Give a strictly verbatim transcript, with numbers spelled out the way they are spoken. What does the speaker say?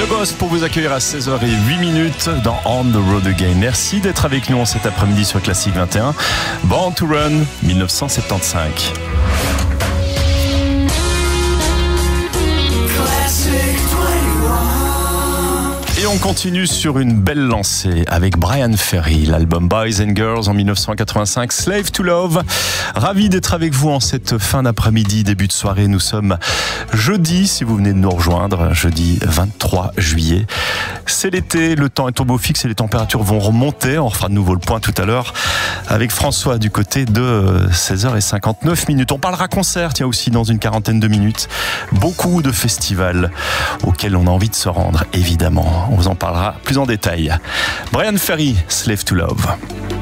Le Boss pour vous accueillir à seize heures zéro huit minutes dans On the Road Again. Merci d'être avec nous en cet après-midi sur Classic vingt et un. Born to Run, dix-neuf cent soixante-quinze. Et on continue sur une belle lancée avec Bryan Ferry, l'album Boys and Girls en dix-neuf cent quatre-vingt-cinq, Slave to Love. Ravi d'être avec vous en cette fin d'après-midi, début de soirée. Nous sommes jeudi, si vous venez de nous rejoindre, jeudi vingt-trois juillet. C'est l'été, le temps est au beau fixe et les températures vont remonter. On refera de nouveau le point tout à l'heure avec François du côté de seize heures cinquante-neuf minutes. On parlera concert, tiens aussi dans une quarantaine de minutes. Beaucoup de festivals auxquels on a envie de se rendre, évidemment. On vous en parlera plus en détail. Bryan Ferry, Slave to Love.